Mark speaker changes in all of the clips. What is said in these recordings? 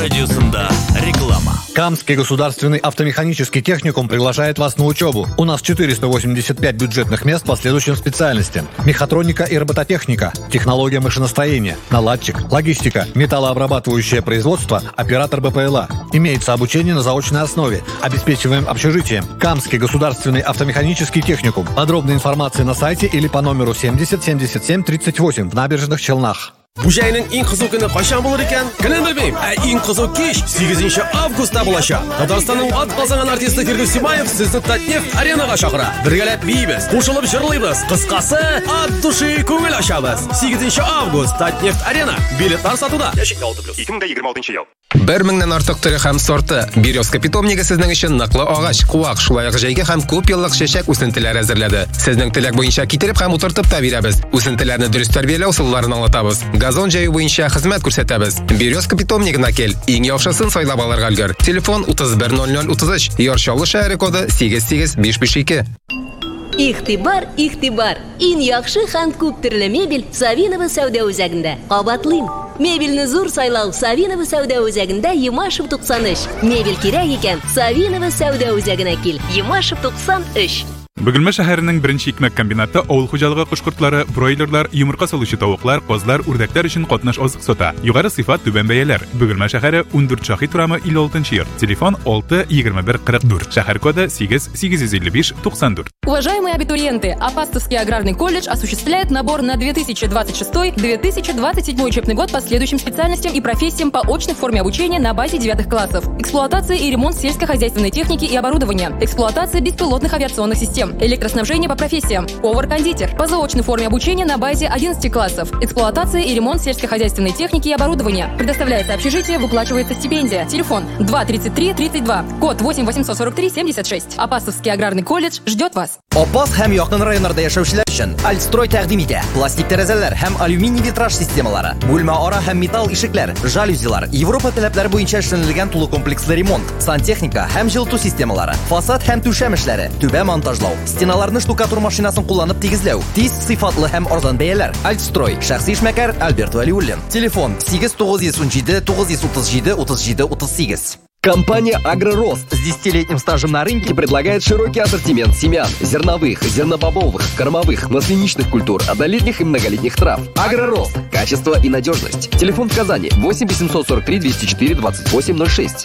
Speaker 1: Радиосында реклама.
Speaker 2: Камский государственный автомеханический техникум приглашает вас на учебу. У нас 485 бюджетных мест по следующим специальностям: мехатроника и робототехника, технология машиностроения, наладчик, логистика, металлообрабатывающее производство, оператор БПЛА. Имеется обучение на заочной основе. Обеспечиваем общежитием. Камский государственный автомеханический техникум. Подробная информация на сайте или по номеру 70 77 38 в Набережных Челнах.
Speaker 3: Bujayning eng qiziq kuni qachon bo'lar ekan? Qanday bilmayman. Eng qiziq kesh 8-avgustda bo'lacak. Qozog'istonning ot qozongan artisti Fergus Simayev sizni Tatneft arenaga chaqiradi. Birgalab biymiz, qo'shilib shirlaymiz. Qisqasi, от души ko'ngil ochamiz. 8-avgust Tatneft arena. Biletlar sotuvda. Yashik
Speaker 4: 2026 yil.
Speaker 3: 1000 артык türе һәм сорты. Березка питомнигы сезнең өчен ныклы агач, куак, шулай ук җәйге һәм күп еллык чәчәк үсентеләре әзерләде. Сезнең теләк буенча китереп һәм утыртып та бирәбез. Үсентеләрне дөрес тәрбияләү усулларын аңлатабыз. Газон җәю буенча хезмәт күрсәтәбез. Березка питомнигына кел. Иң яхшысын сайлап алырга өлгер. Телефон 310033. Ярчалы шәһәре коды 8852.
Speaker 5: Игътибар, игътибар. Иң яхшы һәм күп төрле мебель Савинова сәүдә үзәгендә. Кабатлыйм. Мебельне зур сайлау Савинова сәүдә үзәгендә Ямашев 93. Мебель кирәк икән Савинова сәүдә үзәгенә кил. Ямашев 93.
Speaker 6: Бөгелмә шәһәренең беренче икмәк комбинаты авыл хуҗалыгы кушкортлары, бройлерлар, йомырка салучы тавыклар, козлар, үрдәкләр өчен катнаш азык сата. Югары сыйфат, түбән бәяләр. Бөгелмә шәһәре 14 Шаһит урамы 56 йорт. Телефон 62144. Шәһәр коды 885594.
Speaker 7: Уважаемые абитуриенты, Апастовский аграрный колледж осуществляет набор на 2026-2027 учебный год по следующим специальностям и профессиям по очной форме обучения на базе 9 классов: эксплуатация и ремонт сельскохозяйственной техники и оборудования, эксплуатация беспилотных авиационных систем, электроснабжение по профессиям, повар-кондитер. По заочной форме обучения на базе 11 классов, эксплуатация и ремонт сельскохозяйственной техники и оборудования. Предоставляется общежитие, выплачивается стипендия. Телефон 23332, код 884376. Апастовский аграрный колледж ждет вас.
Speaker 8: Апас һәм якын районнарда яшәүчеләр өчен Альстрой тәкъдим итә. Пластик тәрәзәләр һәм алюминий витраж системалары, бүлмә ара һәм металл ишекләр, жалюзилар, Европа таләпләре буенча эшләнелгән тулы комплекслы ремонт, сантехника һәм җылыту системалары, фасад һәм түшәм эшләре, түбә монтажлау, стеналарны штукатур машинасын кулланып тигезләү, тиз, сыйфатлы һәм арзан бәяләр. Альстрой, шәхси эшмәкәр Альберт Валиуллин. Телефон 8917 937 37 38.
Speaker 9: Компания «Агророст» с 10-летним стажем на рынке предлагает широкий ассортимент семян, зерновых, зернобобовых, кормовых, масляничных культур, однолетних и многолетних трав. «Агророст» – качество и надежность. Телефон в Казани 8 843 204 2806.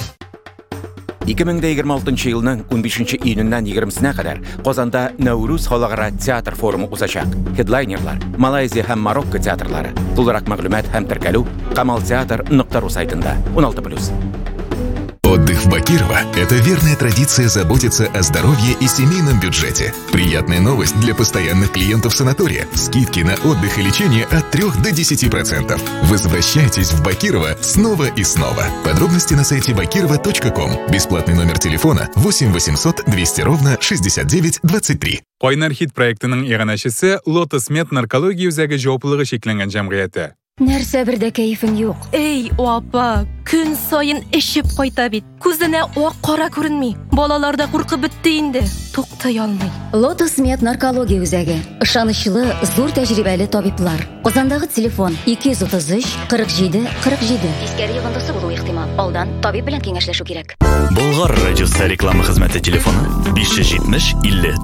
Speaker 10: 2026 елның 15 июненнән 20-сенә кадәр Казанда Наурuz халыкара театр форумы узачак. Хедлайнерлар Малайзия һәм Марокко театрлары. Тулырак мәгълүмат һәм теркәлү kamalteatr.ru сайтында. 16+.
Speaker 11: Отдых в Бакирово – это верная традиция заботиться о здоровье и семейном бюджете. Приятная новость для постоянных клиентов санатория. Скидки на отдых и лечение от 3 до 10%. Возвращайтесь в Бакирово снова и снова. Подробности на сайте bakirova.com. Бесплатный номер телефона 8 800 200 ровно 69 23.
Speaker 6: Кайнар хит проектының иганәчесе Lotus Med наркология үзәге җаваплылыгы шикләнгән җәмгыяте.
Speaker 12: Нәрсә бердә кәефең юк?
Speaker 13: Эй, апа, күн сайын эшеп кайта бит. Күзенә ак-кара күренми. Балалар да куркып бетте инде. Туктай алмый.
Speaker 12: Lotus Med наркология үзәге. Ышанычлы, зур тәҗрибәле табиблар. Казандагы телефон 233 47 47. Тискәре йогынтысы булу ихтимал. Алдан табиб белән киңәшләшү кирәк.
Speaker 1: Болгар радиосы реклама хезмәте телефоны 570 50